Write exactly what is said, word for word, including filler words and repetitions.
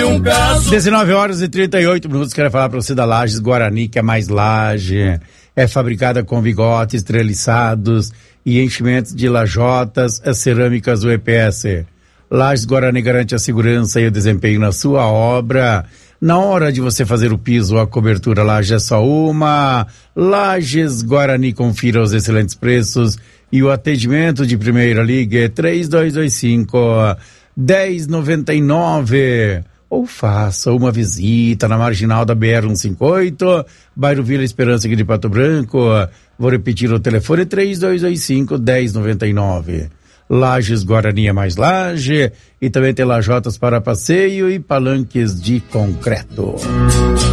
um caso. dezenove horas e trinta e oito minutos, quero falar para você da Lages Guarani, que é mais laje. É fabricada com vigotes, treliçados e enchimentos de lajotas, as cerâmicas U E P S. Lages Guarani garante a segurança e o desempenho na sua obra. Na hora de você fazer o piso ou a cobertura, Laje é só uma. Lages Guarani, confira os excelentes preços e o atendimento de primeira. Ligue três dois dois cinco, dez noventa e nove ou faça uma visita na marginal da B R cento e cinquenta e oito, bairro Vila Esperança, aqui de Pato Branco. Vou repetir o telefone: três dois dois cinco, dez noventa e nove. Lages Guarani é mais laje, e também tem lajotas para passeio e palanques de concreto.